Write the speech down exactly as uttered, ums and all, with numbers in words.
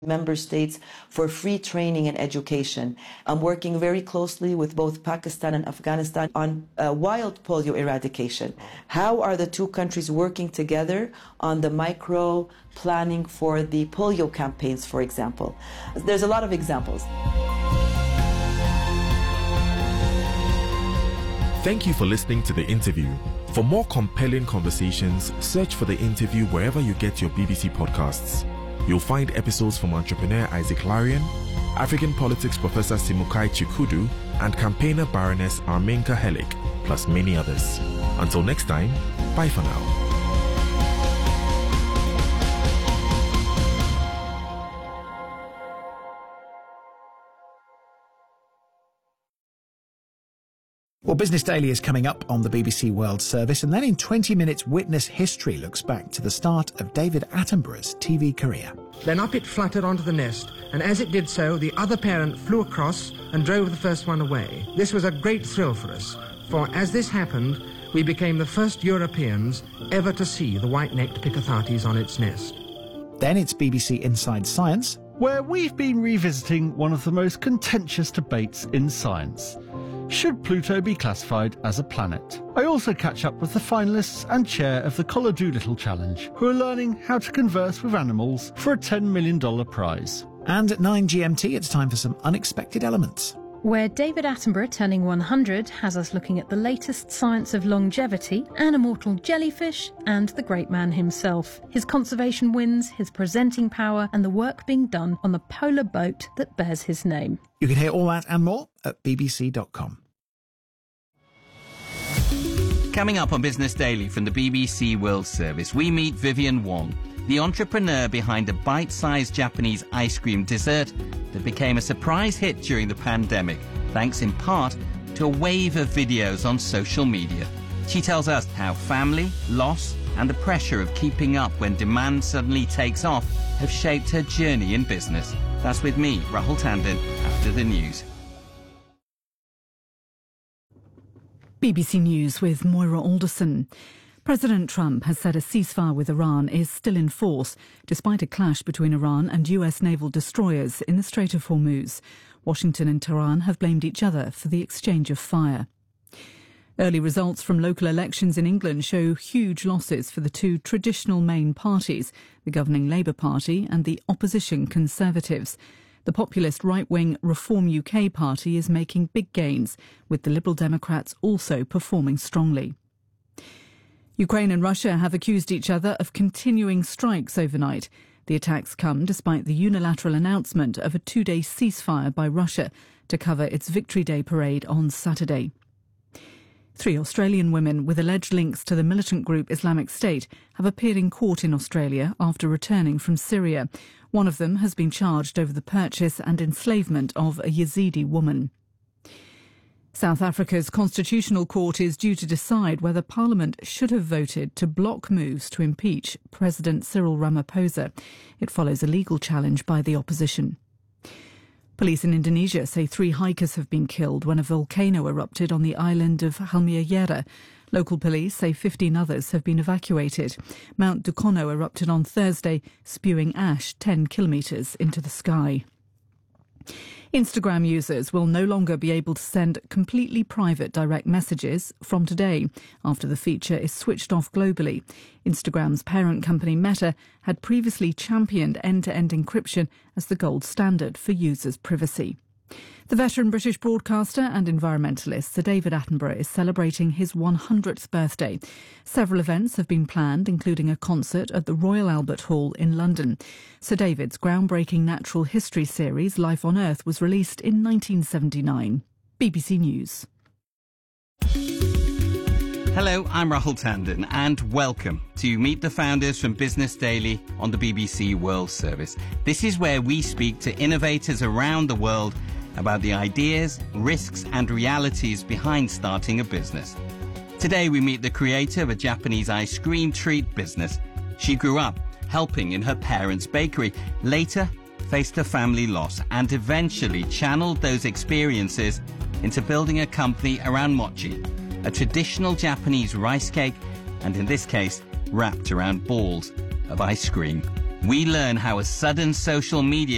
member states for free training and education. I'm working very closely with both Pakistan and Afghanistan on uh, wild polio eradication. How are the two countries working together on the micro planning for the polio campaigns, for example? There's a lot of examples. Thank you for listening to the interview. For more compelling conversations, search for the interview wherever you get your B B C podcasts. You'll find episodes from entrepreneur Isaac Larian, African politics professor Simukai Chikudu, and campaigner Baroness Arminka Helik, plus many others. Until next time, bye for now. Well, Business Daily is coming up on the B B C World Service, and then in twenty minutes, Witness History looks back to the start of David Attenborough's T V career. Then up it fluttered onto the nest, and as it did so, the other parent flew across and drove the first one away. This was a great thrill for us, for as this happened, we became the first Europeans ever to see the white-necked Picathartes on its nest. Then it's B B C Inside Science, where we've been revisiting one of the most contentious debates in science. Should Pluto be classified as a planet? I also catch up with the finalists and chair of the Collar Doolittle Challenge, who are learning how to converse with animals for a ten million dollars prize. And at nine G M T, it's time for some unexpected elements, where David Attenborough, turning one hundred, has us looking at the latest science of longevity, an immortal jellyfish, and the great man himself, his conservation wins, his presenting power, and the work being done on the polar boat that bears his name. You can hear all that and more at b b c dot com. Coming up on Business Daily from the B B C World Service, we meet Vivian Wong, the entrepreneur behind a bite-sized Japanese ice cream dessert that became a surprise hit during the pandemic, thanks in part to a wave of videos on social media. She tells us how family, loss, and the pressure of keeping up when demand suddenly takes off have shaped her journey in business. That's with me, Rahul Tandon, after the news. B B C News with Moira Alderson. President Trump has said a ceasefire with Iran is still in force, despite a clash between Iran and U S naval destroyers in the Strait of Hormuz. Washington and Tehran have blamed each other for the exchange of fire. Early results from local elections in England show huge losses for the two traditional main parties, the governing Labour Party and the opposition Conservatives. The populist right-wing Reform U K party is making big gains, with the Liberal Democrats also performing strongly. Ukraine and Russia have accused each other of continuing strikes overnight. The attacks come despite the unilateral announcement of a two-day ceasefire by Russia to cover its Victory Day parade on Saturday. Three Australian women with alleged links to the militant group Islamic State have appeared in court in Australia after returning from Syria. One of them has been charged over the purchase and enslavement of a Yazidi woman. South Africa's Constitutional Court is due to decide whether Parliament should have voted to block moves to impeach President Cyril Ramaphosa. It follows a legal challenge by the opposition. Police in Indonesia say three hikers have been killed when a volcano erupted on the island of Halmahera. Local police say fifteen others have been evacuated. Mount Dukono erupted on Thursday, spewing ash ten kilometres into the sky. Instagram users will no longer be able to send completely private direct messages from today, after the feature is switched off globally. Instagram's parent company Meta had previously championed end-to-end encryption as the gold standard for users' privacy. The veteran British broadcaster and environmentalist Sir David Attenborough is celebrating his one hundredth birthday. Several events have been planned, including a concert at the Royal Albert Hall in London. Sir David's groundbreaking natural history series, Life on Earth, was released in nineteen seventy-nine. B B C News. Hello, I'm Rahul Tandon, and welcome to Meet the Founders from Business Daily on the B B C World Service. This is where we speak to innovators around the world about the ideas, risks and realities behind starting a business. Today we meet the creator of a Japanese ice cream treat business. She grew up helping in her parents' bakery, later faced a family loss and eventually channeled those experiences into building a company around mochi, a traditional Japanese rice cake, and in this case, wrapped around balls of ice cream. We learn how a sudden social media